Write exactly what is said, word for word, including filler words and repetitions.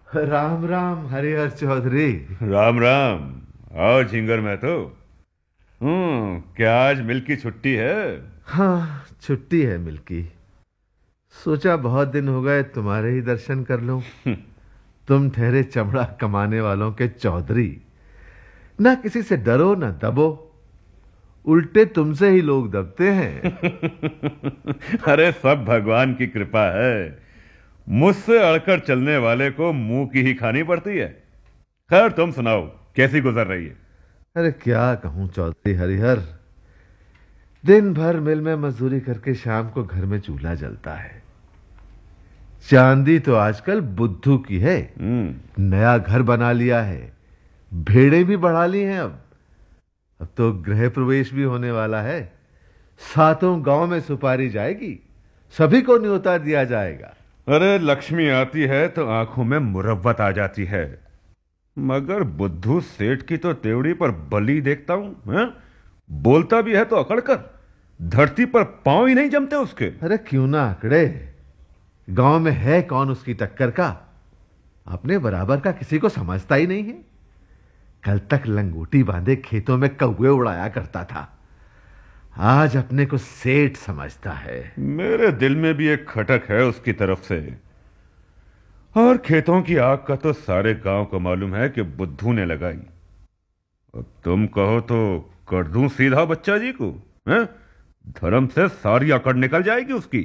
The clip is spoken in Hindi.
राम राम हरिहर चौधरी। राम राम। आओ झिंगर में तो। हम्म क्या आज मिल की छुट्टी है? हाँ, छुट्टी है मिल्की। सोचा बहुत दिन हो गए तुम्हारे ही दर्शन कर लूं। तुम ठहरे चमड़ा कमाने वालों के चौधरी, ना किसी से डरो ना दबो। उल्टे तुमसे ही लोग दबते हैं। अरे सब भगवान की कृपा है। मुझसे अड़कर चलने वाले को मुंह की ही खानी पड़ती है। खैर तुम सुनाओ, कैसी गुजर रही है? अरे क्या कहूं चौधरी हरिहर, दिन भर मिल में मजदूरी करके शाम को घर में चूल्हा जलता है। चांदी तो आजकल बुद्धू की है। हम्म नया घर बना लिया है, भेड़ें भी बढ़ा ली हैं। अब अब तो गृह प्रवेश भी होने वाला है। सातों गांव में सुपारी जाएगी, सभी को न्योता दिया जाएगा। अरे लक्ष्मी आती है तो आंखों में मुरव्वत आ जाती है, मगर बुद्धू सेठ की तो तेवड़ी पर बलि देखता हूं हैं? बोलता भी है तो अकड़ कर, धरती पर पांव ही नहीं जमते उसके। अरे क्यों ना अकड़े, गांव में है कौन उसकी टक्कर का। अपने बराबर का किसी को समझता ही नहीं है। कल तक लंगोटी बांधे खेतों में कौवे उड़ाया करता था, आज अपने को सेठ समझता है। मेरे दिल में भी एक खटक है उसकी तरफ से। और खेतों की आग का तो सारे गांव को मालूम है कि बुद्धू ने लगाई। अब तुम कहो तो कर दूं सीधा बच्चा जी को, हैं? धर्म से सारी अकड़ निकल जाएगी उसकी।